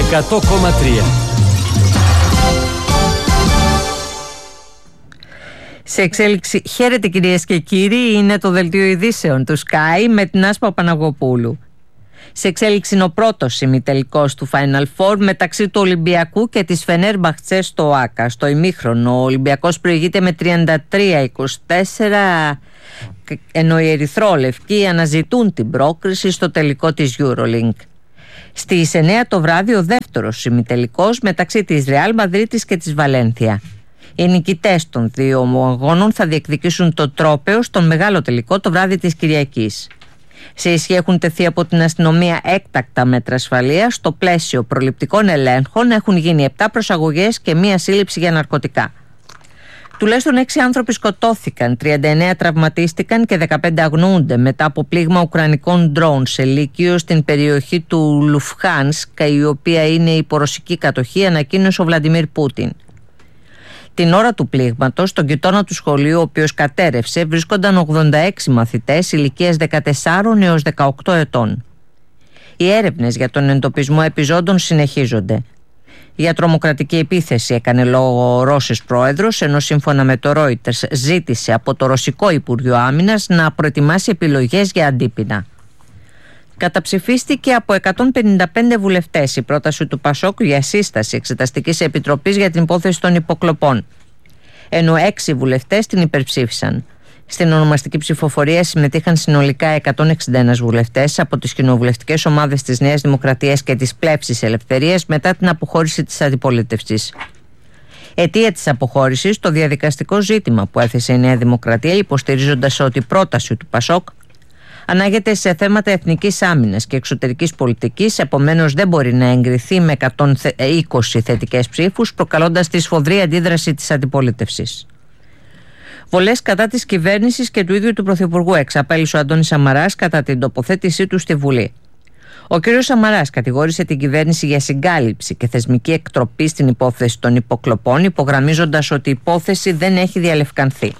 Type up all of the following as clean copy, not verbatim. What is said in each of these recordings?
100,3. Σε εξέλιξη, χαίρετε κυρίες και κύριοι, είναι το δελτίο ειδήσεων του Sky με την Άσπα Παναγοπούλου. Σε εξέλιξη είναι ο πρώτος ημιτελικός του Final Four μεταξύ του Ολυμπιακού και της Φενέρμπαχτσε στο ΆΚΑ. Στο ημίχρονο ο Ολυμπιακός προηγείται με 33-24, ενώ οι ερυθρόλευκοι αναζητούν την πρόκριση στο τελικό της EuroLeague. Στις 9 το βράδυ ο δεύτερος ημιτελικός μεταξύ της Ρεάλ Μαδρίτης και της Βαλένθια. Οι νικητές των δύο αγώνων θα διεκδικήσουν το τρόπαιο στον μεγάλο τελικό το βράδυ της Κυριακής. Σε ισχύ έχουν τεθεί από την αστυνομία έκτακτα μέτρα ασφαλείας. Στο πλαίσιο προληπτικών ελέγχων έχουν γίνει 7 προσαγωγές και 1 σύλληψη για ναρκωτικά. Τουλάχιστον 6 άνθρωποι σκοτώθηκαν, 39 τραυματίστηκαν και 15 αγνοούνται μετά από πλήγμα ουκρανικών ντρόουν σε λύκειο στην περιοχή του Λουφχάνσκ, η οποία είναι υπό ρωσική κατοχή, ανακοίνωσε ο Βλαντιμίρ Πούτιν. Την ώρα του πλήγματος, στον γειτόνα του σχολείου, ο οποίος κατέρευσε, βρίσκονταν 86 μαθητές ηλικίας 14 έως 18 ετών. Οι έρευνες για τον εντοπισμό επιζώντων συνεχίζονται. Για τρομοκρατική επίθεση έκανε λόγο ο Ρώσος πρόεδρος, ενώ σύμφωνα με το Reuters ζήτησε από το Ρωσικό Υπουργείο Άμυνας να προετοιμάσει επιλογές για αντίπεινα. Καταψηφίστηκε από 155 βουλευτές η πρόταση του Πασόκ για σύσταση Εξεταστικής Επιτροπής για την υπόθεση των υποκλοπών, ενώ 6 βουλευτές την υπερψήφισαν. Στην ονομαστική ψηφοφορία συμμετείχαν συνολικά 161 βουλευτές από τις κοινοβουλευτικές ομάδες της Νέας Δημοκρατίας και της Πλεύσης Ελευθερίας μετά την αποχώρηση της αντιπολίτευσης. Αιτία της αποχώρησης, το διαδικαστικό ζήτημα που έθεσε η Νέα Δημοκρατία, υποστηρίζοντας ότι η πρόταση του Πασόκ ανάγεται σε θέματα εθνικής άμυνας και εξωτερικής πολιτικής, επομένως δεν μπορεί να εγκριθεί με 120 θετικές ψήφους, προκαλώντας τη σφοδρή αντίδραση της αντιπολίτευσης. Βολές κατά της κυβέρνησης και του ίδιου του Πρωθυπουργού εξαπέλυσε ο Αντώνης Σαμαράς κατά την τοποθέτησή του στη Βουλή. Ο κ. Σαμαράς κατηγόρησε την κυβέρνηση για συγκάλυψη και θεσμική εκτροπή στην υπόθεση των υποκλοπών, υπογραμμίζοντας ότι η υπόθεση δεν έχει διαλευκανθεί.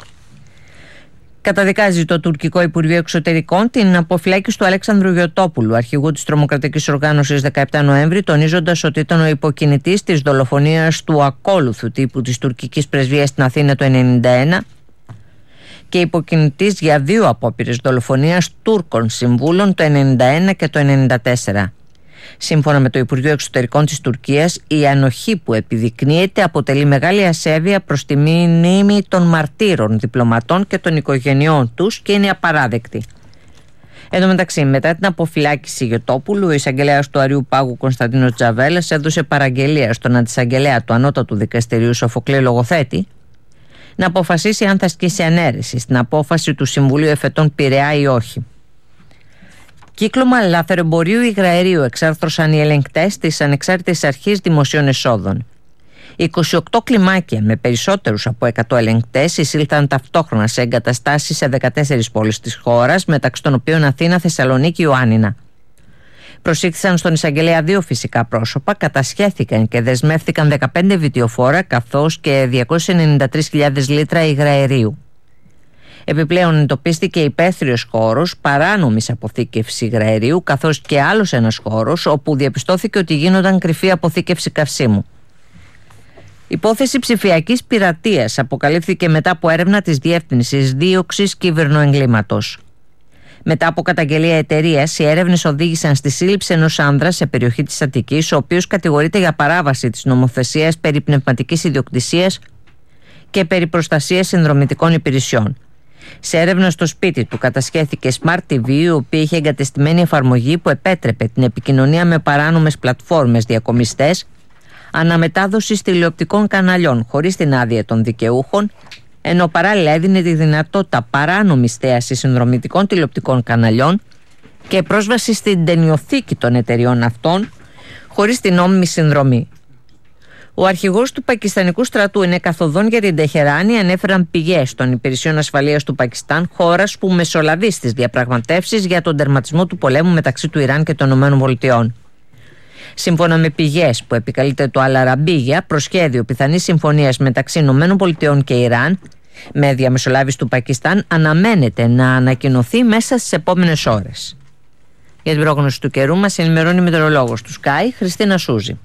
Καταδικάζει το τουρκικό Υπουργείο Εξωτερικών την αποφυλάκηση του Αλέξανδρου Γιωτόπουλου, αρχηγού της τρομοκρατικής οργάνωσης 17 Νοέμβρη, τονίζοντας ότι ήταν ο υποκινητής της δολοφονίας του ακόλουθου τύπου της τουρκικής πρεσβείας στην Αθήνα το 1991 και υποκινητής για 2 απόπειρες δολοφονίας Τούρκων συμβούλων το 1991 και το 1994. Σύμφωνα με το Υπουργείο Εξωτερικών της Τουρκίας, η ανοχή που επιδεικνύεται αποτελεί μεγάλη ασέβεια προς τη μνήμη των μαρτύρων διπλωματών και των οικογενειών τους και είναι απαράδεκτη. Εν τω μεταξύ, μετά την αποφυλάκηση Γιωτόπουλου, ο εισαγγελέας του Αριού Πάγου Κωνσταντίνος Τζαβέλας έδωσε παραγγελία στον αντισαγγελέα του Ανώτατου Δικαστηρίου Σοφοκλή Λογοθέτη να αποφασίσει αν θα ασκήσει ανέρεση στην απόφαση του Συμβουλίου Εφετών Πειραιά ή όχι. Κύκλωμα λαθρεμπορίου υγραερίου εξάρθρωσαν οι ελεγκτές της Ανεξάρτητης Αρχής Δημοσίων Εσόδων. 28 κλιμάκια με περισσότερους από 100 ελεγκτές εισήλθαν ταυτόχρονα σε εγκαταστάσεις σε 14 πόλεις της χώρας, μεταξύ των οποίων Αθήνα, Θεσσαλονίκη, Ιωάννινα. Προσήχθησαν στον εισαγγελέα 2 φυσικά πρόσωπα, κατασχέθηκαν και δεσμεύθηκαν 15 βιτιοφόρα καθώς και 293.000 λίτρα υγραερίου. Επιπλέον εντοπίστηκε υπαίθριος χώρος παράνομης αποθήκευσης υγραερίου, καθώς και άλλος ένας χώρος όπου διαπιστώθηκε ότι γίνονταν κρυφή αποθήκευση καυσίμου. Υπόθεση ψηφιακής πειρατείας αποκαλύφθηκε μετά από έρευνα της Διεύθυνσης Δίωξης Κυβερνοεγκλήματος. Μετά από καταγγελία εταιρείας, οι έρευνες οδήγησαν στη σύλληψη ενός άνδρα σε περιοχή της Αττικής, ο οποίος κατηγορείται για παράβαση της νομοθεσίας περί πνευματικής ιδιοκτησίας και περί προστασίας συνδρομητικών υπηρεσιών. Σε έρευνα στο σπίτι του κατασχέθηκε Smart TV, η οποία είχε εγκατεστημένη εφαρμογή που επέτρεπε την επικοινωνία με παράνομες πλατφόρμες διακομιστές, αναμετάδοσης τηλεοπτικών καναλιών χωρίς την άδεια των δικαιούχων, ενώ παράλληλα έδινε τη δυνατότητα παράνομης θέασης συνδρομητικών τηλεοπτικών καναλιών και πρόσβαση στην ταινιοθήκη των εταιριών αυτών χωρίς την νόμιμη συνδρομή. Ο αρχηγός του πακιστανικού στρατού είναι καθοδόν για την Τεχεράνη, ανέφεραν πηγές των υπηρεσιών ασφαλείας του Πακιστάν, χώρας που μεσολαβεί στις διαπραγματεύσεις για τον τερματισμό του πολέμου μεταξύ του Ιράν και των ΗΠΑ. Σύμφωνα με πηγές που επικαλείται το Αλαραμπίγια, προσχέδιο πιθανής συμφωνίας μεταξύ ΗΠΑ και Ιράν με διαμεσολάβηση του Πακιστάν αναμένεται να ανακοινωθεί μέσα στις επόμενες ώρες. Για την πρόγνωση του καιρού μας ενημερώνει η μετεωρολόγος του Sky, Χριστίνα Σούζη.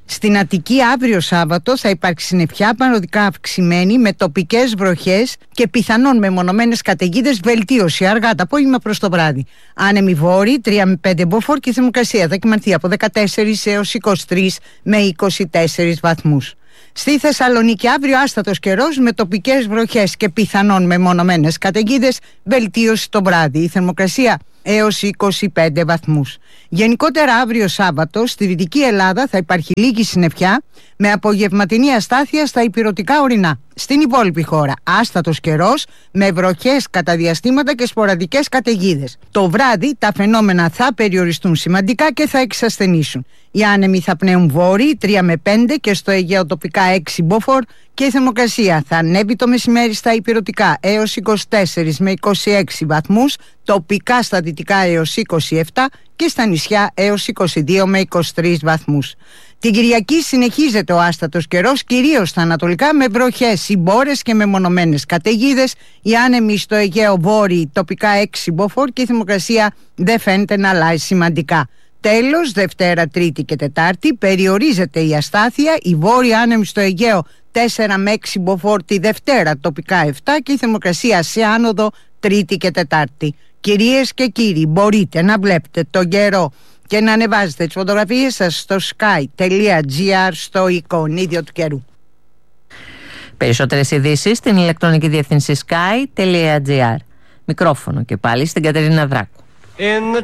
Στην Αττική αύριο Σάββατο θα υπάρξει συννεφιά παροδικά αυξημένη με τοπικές βροχές και πιθανόν μεμονωμένες καταιγίδες, βελτίωση αργά το απόγευμα προς το βράδυ. Άνεμοι βόρειοι 3 με 5 μποφόρ και η θερμοκρασία θα κυμανθεί από 14 έως 23 με 24 βαθμούς. Στη Θεσσαλονίκη αύριο άστατος καιρός με τοπικές βροχές και πιθανόν μεμονωμένες καταιγίδες, βελτίωση το βράδυ. Η θερμοκρασία έως 25 βαθμούς. Γενικότερα αύριο Σάββατο στη Δυτική Ελλάδα θα υπάρχει λίγη συννεφιά με απογευματινή αστάθεια στα ηπειρωτικά ορεινά. Στην υπόλοιπη χώρα άστατος καιρός με βροχές κατά διαστήματα και σποραδικές καταιγίδες. Το βράδυ τα φαινόμενα θα περιοριστούν σημαντικά και θα εξασθενήσουν. Οι άνεμοι θα πνέουν βόρειοι 3 με 5 και στο Αιγαίο τοπικά 6 μποφόρ και η θερμοκρασία θα ανέβει το μεσημέρι στα ηπειρωτικά έως 24 με 26 βαθμούς, τοπικά στα δυτικά έως 27 και στα νησιά έως 22 με 23 βαθμούς. Την Κυριακή συνεχίζεται ο άστατος καιρός, κυρίως στα ανατολικά με βροχές, συμπόρες και μεμονωμένες καταιγίδες. Οι άνεμοι στο Αιγαίο βόρειοι τοπικά 6 μποφόρ και η θερμοκρασία δεν φαίνεται να αλλάζει σημαντικά. Τέλος, Δευτέρα, Τρίτη και Τετάρτη περιορίζεται η αστάθεια, οι βόρειοι άνεμοι στο Αιγαίο 4 με 6 μποφόρ τη Δευτέρα, τοπικά 7 και η θερμοκρασία σε άνοδο Τρίτη και Τετάρτη. Κυρίες και κύριοι, μπορείτε να βλέπετε τον καιρό και να ανεβάζετε τις φωτογραφίες σας στο sky.gr στο εικονίδιο του καιρού. Περισσότερες ειδήσεις στην ηλεκτρονική διεύθυνση sky.gr. Μικρόφωνο και πάλι στην Κατερίνα Δράκου.